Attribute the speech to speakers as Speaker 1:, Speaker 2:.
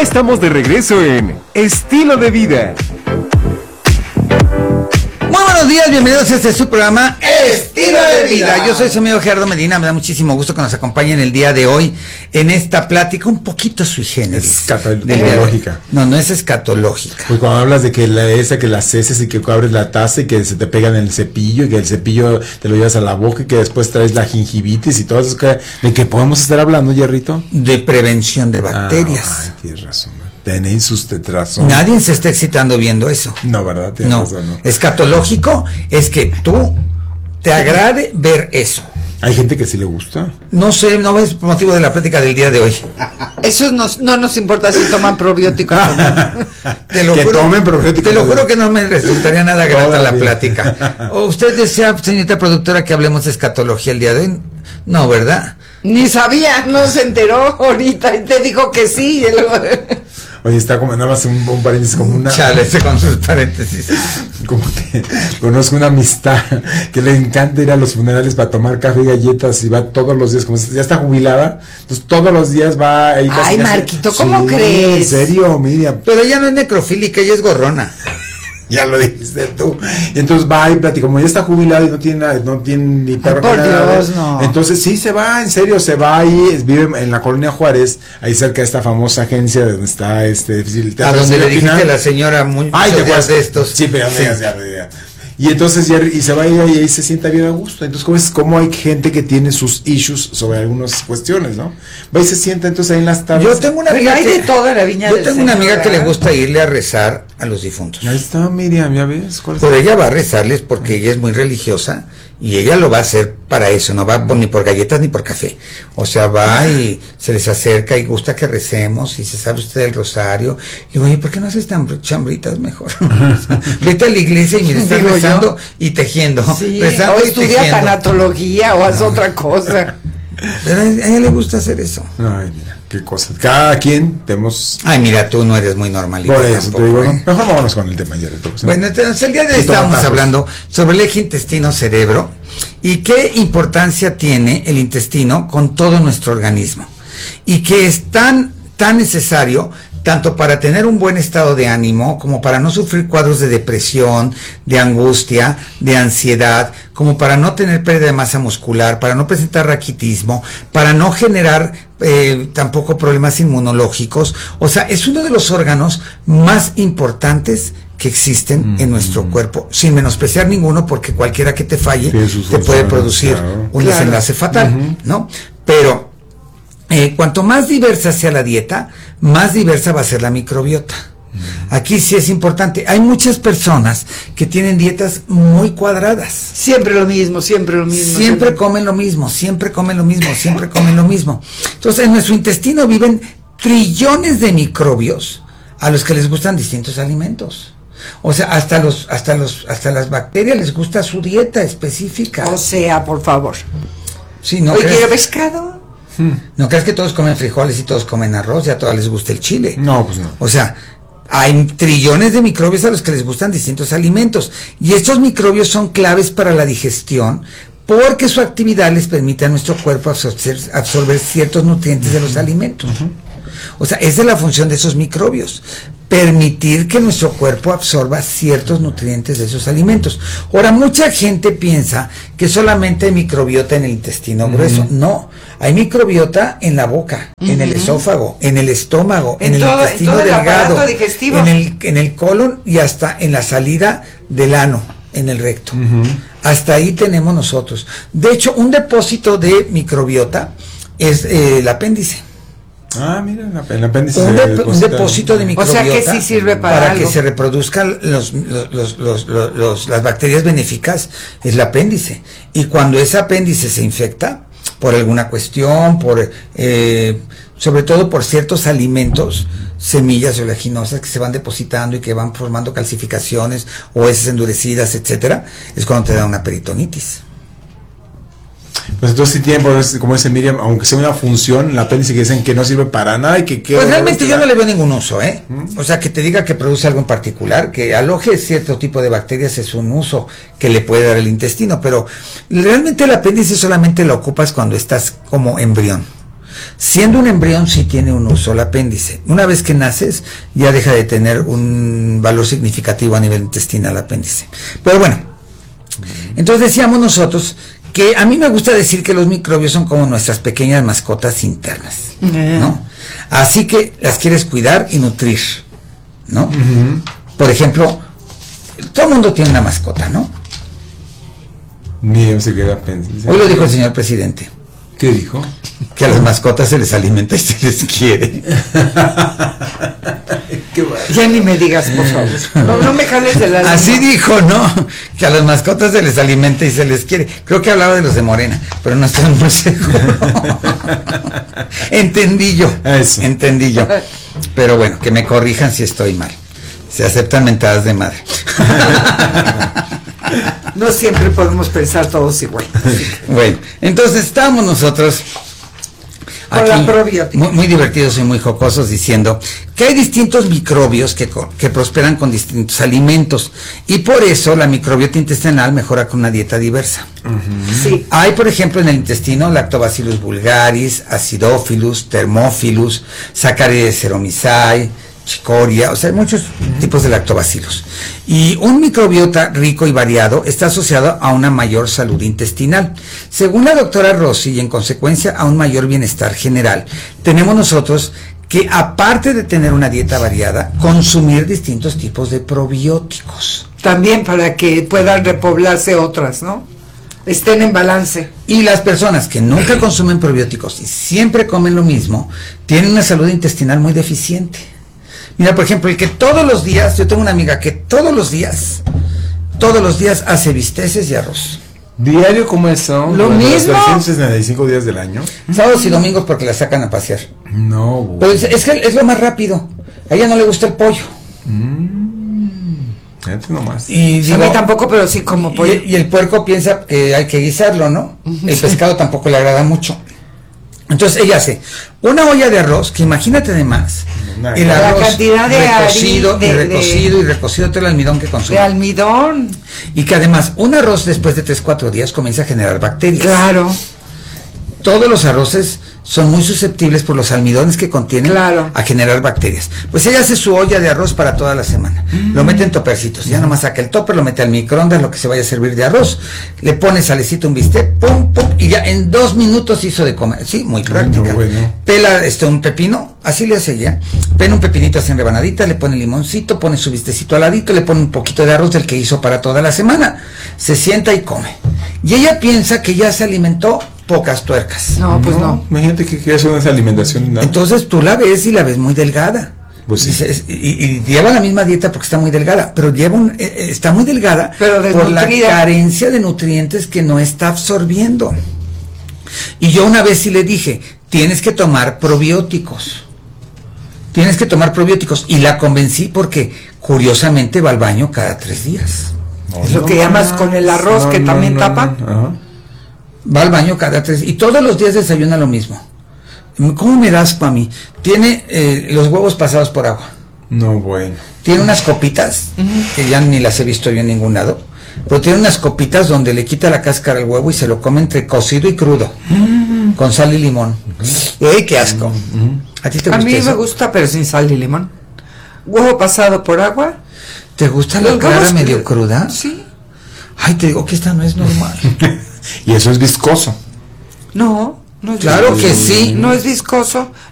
Speaker 1: estamos de regreso en Estilo de Vida.
Speaker 2: Muy buenos días, bienvenidos a este su programa Estilo de Vida. Yo soy su amigo Gerardo Medina, me da muchísimo gusto que nos acompañen el día de hoy en esta plática un poquito sui generis.
Speaker 3: Escatológica.
Speaker 2: No es escatológica.
Speaker 3: Pues cuando hablas de que que las heces y que abres la taza y que se te pegan en el cepillo y que el cepillo te lo llevas a la boca y que después traes la gingivitis y todo eso, ¿de qué podemos estar hablando, Jerrito?
Speaker 2: De prevención de bacterias.
Speaker 3: Tienes razón. Tenéis usted razón.
Speaker 2: Nadie se está excitando viendo eso.
Speaker 3: No, ¿verdad? Tienes razón, no.
Speaker 2: Escatológico es que tú te agrade ver eso.
Speaker 3: Hay gente que sí le gusta.
Speaker 2: No sé, no es motivo de la plática del día de hoy.
Speaker 4: Eso no nos importa si toman probióticos o no.
Speaker 2: Te lo
Speaker 3: que
Speaker 2: juro,
Speaker 3: tomen probióticos.
Speaker 2: Te lo juro que no me resultaría nada grata la plática. ¿O usted desea, señorita productora, que hablemos de escatología el día de hoy? No, ¿verdad?
Speaker 4: Ni sabía, no se enteró ahorita y te dijo que sí.
Speaker 3: Oye, está como nada más un paréntesis, como una...
Speaker 2: Chale, con sus paréntesis.
Speaker 3: Como que conozco una amistad que le encanta ir a los funerales para tomar café y galletas y va todos los días, como ya está jubilada, entonces todos los días va ahí.
Speaker 4: Ay, Marquito, ¿cómo
Speaker 3: sí,
Speaker 4: crees?
Speaker 3: En serio, Miriam.
Speaker 2: Pero ella no es necrofílica, ella es gorrona.
Speaker 3: Ya lo dijiste tú. Y entonces va y platica, como ya está jubilado y no tiene ni perro.
Speaker 4: Por Dios, no.
Speaker 3: Entonces sí se va, en serio, se va ahí, vive en la colonia Juárez, ahí cerca de esta famosa agencia donde está el
Speaker 2: a donde le dijiste a la señora muy
Speaker 3: de
Speaker 2: estos.
Speaker 3: Sí, pero ya. Y entonces y se va y ahí se sienta bien a gusto. Entonces, como hay gente que tiene sus issues sobre algunas cuestiones, ¿no? Va y se sienta entonces ahí en las tardes.
Speaker 2: Yo tengo una amiga
Speaker 4: hay de toda la viña.
Speaker 2: Yo tengo una amiga que le gusta irle a rezar a los difuntos.
Speaker 3: Ahí está, Miriam, ya ves.
Speaker 2: Pero ella va a rezarles porque ella es muy religiosa y ella lo va a hacer para eso, no va ni por galletas ni por café. O sea, va y se les acerca y gusta que recemos y se sabe usted el rosario. Y digo, oye, ¿por qué no haces tan chambritas mejor? Vete a la iglesia y mira, estás rezando y tejiendo.
Speaker 4: Sí,
Speaker 2: rezando
Speaker 4: o
Speaker 2: y
Speaker 4: estudia
Speaker 2: tejiendo.
Speaker 4: tanatología o haz otra cosa.
Speaker 2: Pero a ella le gusta hacer eso.
Speaker 3: Ay, mira, qué cosa. Cada quien tenemos...
Speaker 2: Ay, mira, tú no eres muy normalito.
Speaker 3: Por eso
Speaker 2: tampoco,
Speaker 3: te digo,
Speaker 2: ¿eh?
Speaker 3: mejor vámonos con el tema ya.
Speaker 2: Bueno, entonces el día de hoy
Speaker 3: Sí,
Speaker 2: estábamos
Speaker 3: tacos.
Speaker 2: hablando sobre el eje intestino-cerebro y qué importancia tiene el intestino con todo nuestro organismo y que es tan necesario tanto para tener un buen estado de ánimo, como para no sufrir cuadros de depresión, de angustia, de ansiedad, como para no tener pérdida de masa muscular, para no presentar raquitismo, para no generar tampoco problemas inmunológicos. O sea, es uno de los órganos más importantes que existen en nuestro cuerpo, sin menospreciar ninguno, porque cualquiera que te falle te puede producir un desenlace fatal, ¿no? Pero cuanto más diversa sea la dieta, más diversa va a ser la microbiota. Aquí sí es importante. Hay muchas personas que tienen dietas muy cuadradas.
Speaker 4: Siempre lo mismo.
Speaker 2: Siempre comen lo mismo, siempre comen lo mismo. Entonces, en nuestro intestino viven trillones de microbios a los que les gustan distintos alimentos. O sea, hasta las bacterias les gusta su dieta específica.
Speaker 4: O sea, por favor.
Speaker 2: Sí, ¿no
Speaker 4: Hoy
Speaker 2: crees?
Speaker 4: quiero pescado.
Speaker 2: ¿No crees que todos comen frijoles y todos comen arroz y a todos les gusta el chile?
Speaker 3: No, pues no.
Speaker 2: O sea, hay trillones de microbios a los que les gustan distintos alimentos. Y estos microbios son claves para la digestión porque su actividad les permite a nuestro cuerpo absorber ciertos nutrientes de los alimentos. O sea, esa es la función de esos microbios. Permitir que nuestro cuerpo absorba ciertos nutrientes de esos alimentos. Ahora, mucha gente piensa que solamente hay microbiota en el intestino grueso. No, hay microbiota en la boca, en el esófago, en el estómago, en el intestino delgado, en el colon y hasta en la salida del ano, en el recto. Hasta ahí tenemos nosotros. De hecho, un depósito de microbiota es el apéndice.
Speaker 3: Ah, mira, el apéndice.
Speaker 2: Un depósito de microbiota.
Speaker 4: O sea que sí sirve para algo.
Speaker 2: Que se reproduzcan las bacterias benéficas, es el apéndice. Y cuando ese apéndice se infecta por alguna cuestión, sobre todo por ciertos alimentos, semillas oleaginosas que se van depositando y que van formando calcificaciones o heces endurecidas, etcétera, es cuando te da una peritonitis.
Speaker 3: Pues entonces sí tienen, como dice Miriam, aunque sea una función, el apéndice que dicen que no sirve para nada y que...
Speaker 2: Pues realmente yo no le veo ningún uso, ¿eh? O sea, que te diga que produce algo en particular, que aloje cierto tipo de bacterias es un uso que le puede dar el intestino, pero realmente el apéndice solamente lo ocupas cuando estás como embrión. Siendo un embrión sí tiene un uso el apéndice. Una vez que naces ya deja de tener un valor significativo a nivel intestinal el apéndice. Pero bueno, entonces decíamos nosotros que a mí me gusta decir que los microbios son como nuestras pequeñas mascotas internas, ¿no? Así que las quieres cuidar y nutrir, ¿no? Por ejemplo, todo el mundo tiene una mascota, ¿no?
Speaker 3: Ni yo se queda pensando.
Speaker 2: Hoy lo dijo el señor presidente,
Speaker 3: ¿Qué dijo?
Speaker 2: que a las mascotas se les alimenta y se les quiere.
Speaker 4: Ya ni me digas, por favor. No me jales de la
Speaker 2: Así dijo, ¿no? Que a las mascotas se les alimenta y se les quiere. Creo que hablaba de los de Morena, pero no estoy muy seguro. Entendí yo.
Speaker 3: Eso.
Speaker 2: Entendí yo. Pero bueno, que me corrijan si estoy mal. Se aceptan mentadas de madre.
Speaker 4: No siempre podemos pensar todos igual.
Speaker 2: Bueno, entonces estábamos nosotros
Speaker 4: Con la probiótica.
Speaker 2: muy divertidos y muy jocosos diciendo que hay distintos microbios que prosperan con distintos alimentos y por eso la microbiota intestinal mejora con una dieta diversa.
Speaker 4: Sí.
Speaker 2: Hay, por ejemplo, en el intestino Lactobacillus vulgaris, Acidophilus, Thermophilus, Saccharomyces cerevisiae, chicoria, o sea, hay muchos tipos de lactobacilos. Y un microbiota rico y variado está asociado a una mayor salud intestinal. Según la doctora Rossi, y en consecuencia a un mayor bienestar general, tenemos nosotros que, aparte de tener una dieta variada, consumir distintos tipos de probióticos.
Speaker 4: También para que puedan repoblarse otras, ¿no? Estén en balance.
Speaker 2: Y las personas que nunca consumen probióticos y siempre comen lo mismo, tienen una salud intestinal muy deficiente. Mira, por ejemplo, el que todos los días, yo tengo una amiga que todos los días hace bisteces y arroz.
Speaker 3: ¿Diario como eso?
Speaker 4: Lo
Speaker 3: Durante
Speaker 4: mismo.
Speaker 3: Los 365 días del año.
Speaker 2: Sábados y domingos porque la sacan a pasear.
Speaker 3: No, güey.
Speaker 2: Pero es que es lo más rápido. A ella no le gusta el pollo.
Speaker 3: Fíjate nomás.
Speaker 2: Y
Speaker 4: A
Speaker 2: digo,
Speaker 4: mí tampoco, pero sí como pollo.
Speaker 2: y el puerco piensa que hay que guisarlo, ¿no? El pescado tampoco le agrada mucho. Entonces ella hace una olla de arroz, que imagínate de más. El
Speaker 4: La
Speaker 2: arroz
Speaker 4: cantidad de
Speaker 2: recocido,
Speaker 4: harina,
Speaker 2: y recocido todo el almidón que
Speaker 4: De
Speaker 2: consume.
Speaker 4: almidón.
Speaker 2: Y que además un arroz después de 3-4 días comienza a generar bacterias.
Speaker 4: Claro.
Speaker 2: Todos los arroces son muy susceptibles por los almidones que contienen
Speaker 4: Claro.
Speaker 2: a generar bacterias. Pues ella hace su olla de arroz para toda la semana. Lo mete en topercitos. Ya nomás saca el topper, lo mete al microondas, lo que se vaya a servir de arroz. Le pone salecito, un bistec, pum, pum, y ya en 2 minutos hizo de comer. Sí, muy práctica.
Speaker 3: no, bueno.
Speaker 2: Pela un pepino, así le hace ella. Pela un pepinito así en rebanadita, le pone limoncito, pone su bistecito al ladito, le pone un poquito de arroz del que hizo para toda la semana. Se sienta y come. Y ella piensa que ya se alimentó pocas tuercas.
Speaker 4: No, pues no.
Speaker 3: Imagínate que eso no es alimentación. ¿No?
Speaker 2: Entonces tú la ves y la ves muy delgada.
Speaker 3: Pues sí.
Speaker 2: Y lleva la misma dieta porque está muy delgada, pero está muy delgada
Speaker 4: Pero
Speaker 2: por la
Speaker 4: desnutrida.
Speaker 2: carencia de nutrientes que no está absorbiendo. Y yo una vez sí le dije, tienes que tomar probióticos. Tienes que tomar probióticos. Y la convencí porque curiosamente va al baño cada 3 días.
Speaker 3: No,
Speaker 4: Es lo
Speaker 3: no
Speaker 4: que llamas
Speaker 3: más.
Speaker 4: con el arroz que también tapa.
Speaker 3: Ajá.
Speaker 2: Va al baño cada 3 y todos los días desayuna lo mismo. ¿Cómo me das para mí? Tiene los huevos pasados por agua.
Speaker 3: No, bueno.
Speaker 2: Tiene unas copitas, que ya ni las he visto yo en ningún lado, pero tiene unas copitas donde le quita la cáscara al huevo y se lo come entre cocido y crudo, con sal y limón. ¡Ey, qué asco! ¿A ti te
Speaker 4: A
Speaker 2: gusta
Speaker 4: mí
Speaker 2: eso?
Speaker 4: me gusta, pero sin sal y limón. Huevo pasado por agua.
Speaker 2: ¿Te gusta la
Speaker 4: Los
Speaker 2: clara
Speaker 4: huevos
Speaker 2: medio cruda?
Speaker 4: Sí.
Speaker 2: Ay, te digo que esta no es normal.
Speaker 3: Y eso es viscoso.
Speaker 4: No, no es
Speaker 2: Claro
Speaker 4: viscoso.
Speaker 2: que sí.
Speaker 4: No es viscoso.